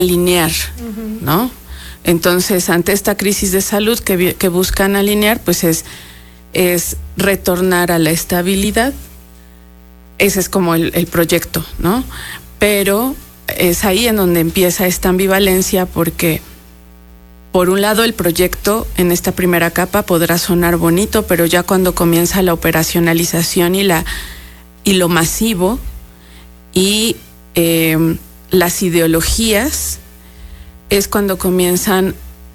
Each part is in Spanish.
alinear, ¿no? Entonces, ante esta crisis de salud que buscan alinear, pues es retornar a la estabilidad. Ese es como el proyecto, ¿no? Pero es ahí en donde empieza esta ambivalencia, porque por un lado el proyecto en esta primera capa podrá sonar bonito, pero ya cuando comienza la operacionalización y lo masivo y las ideologías, es cuando comienzan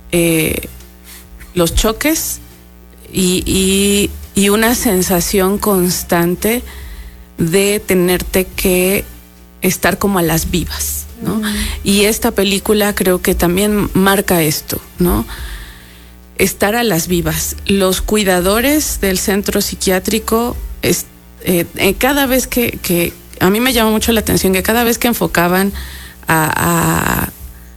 los choques y una sensación constante de tenerte que estar como a las vivas, ¿no? Y esta película creo que también marca esto, ¿no? Estar a las vivas. Los cuidadores del centro psiquiátrico, cada vez que a mí me llama mucho la atención que cada vez que enfocaban a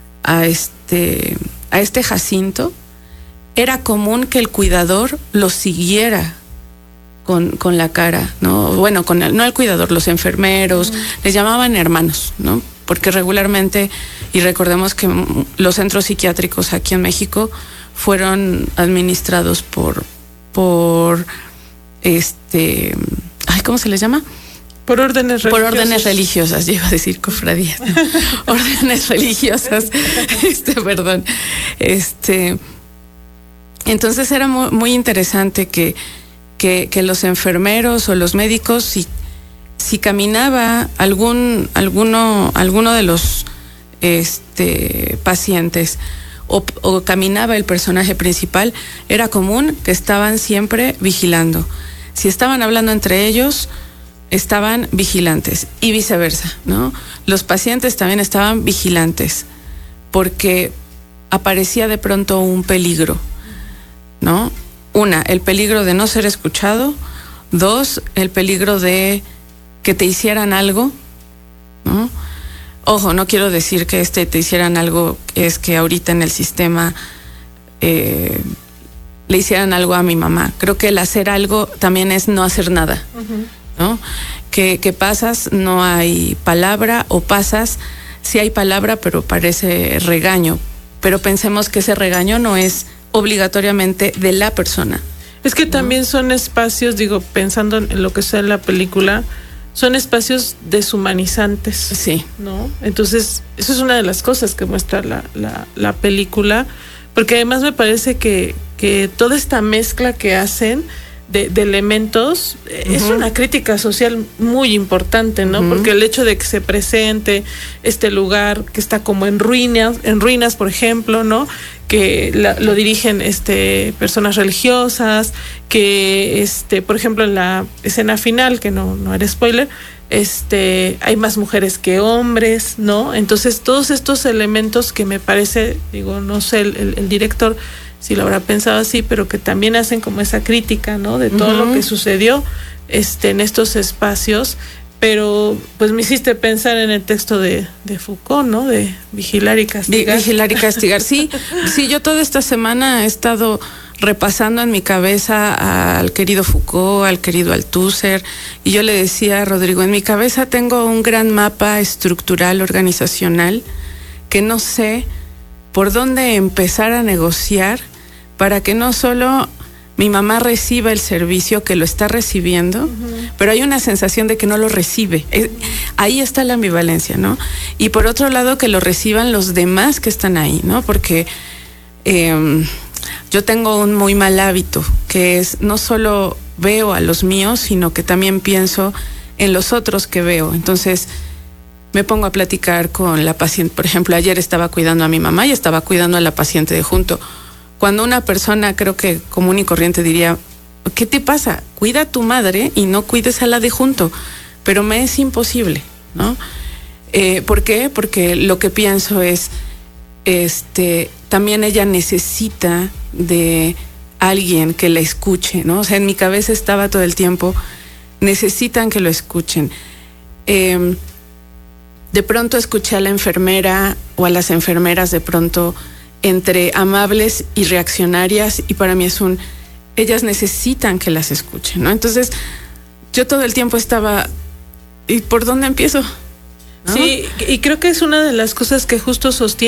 este Jacinto, era común que el cuidador lo siguiera con la cara, ¿no? Bueno, no el cuidador, los enfermeros, les llamaban hermanos, ¿no? Porque regularmente, y recordemos que los centros psiquiátricos aquí en México fueron administrados por ¿cómo se les llama? Por órdenes religiosas. Por órdenes religiosas, yo iba a decir cofradías, ¿no? Órdenes religiosas, perdón. Entonces era muy, muy interesante que los enfermeros o los médicos, si caminaba alguno de los pacientes o caminaba el personaje principal, era común que estaban siempre vigilando. Si estaban hablando entre ellos, estaban vigilantes y viceversa, ¿no? Los pacientes también estaban vigilantes porque aparecía de pronto un peligro, ¿no? El peligro de no ser escuchado. 2, el peligro de que te hicieran algo, ¿no? Ojo, no quiero decir que te hicieran algo, es que ahorita en el sistema le hicieran algo a mi mamá. Creo que el hacer algo también es no hacer nada, ¿no? Que pasas, no hay palabra, o pasas, sí hay palabra, pero parece regaño. Pero pensemos que ese regaño no es obligatoriamente de la persona. Es que también son espacios, pensando en lo que sea en la película, son espacios deshumanizantes. Sí. ¿No? Entonces, eso es una de las cosas que muestra la película, porque además me parece que toda esta mezcla que hacen de elementos es una crítica social muy importante, ¿no? Porque el hecho de que se presente este lugar que está como en ruinas, por ejemplo, ¿no? Que lo dirigen personas religiosas, que por ejemplo en la escena final, que no era spoiler, hay más mujeres que hombres, ¿no? Entonces todos estos elementos que me parece, no sé el director si lo habrá pensado así, pero que también hacen como esa crítica, ¿no? De todo lo que sucedió en estos espacios. Pero pues me hiciste pensar en el texto de Foucault, ¿no? De vigilar y castigar. Vigilar y castigar, sí. Sí, yo toda esta semana he estado repasando en mi cabeza al querido Foucault, al querido Althusser, y yo le decía a Rodrigo, en mi cabeza tengo un gran mapa estructural, organizacional, que no sé por dónde empezar a negociar para que no solo mi mamá reciba el servicio, que lo está recibiendo, pero hay una sensación de que no lo recibe. Ahí está la ambivalencia, ¿no? Y por otro lado, que lo reciban los demás que están ahí, ¿no? Porque yo tengo un muy mal hábito, que es no solo veo a los míos, sino que también pienso en los otros que veo. Entonces me pongo a platicar con la paciente. Por ejemplo, ayer estaba cuidando a mi mamá y estaba cuidando a la paciente de junto. Cuando una persona, creo que común y corriente, diría, ¿qué te pasa? Cuida a tu madre y no cuides a la de junto. Pero me es imposible, ¿no? ¿Por qué? Porque lo que pienso es, también ella necesita de alguien que la escuche, ¿no? O sea, en mi cabeza estaba todo el tiempo, necesitan que lo escuchen. De pronto escuché a la enfermera o a las enfermeras de pronto entre amables y reaccionarias, y para mí ellas necesitan que las escuchen, ¿no? Entonces yo todo el tiempo estaba, ¿y por dónde empiezo? Sí, y creo que es una de las cosas que justo sostiene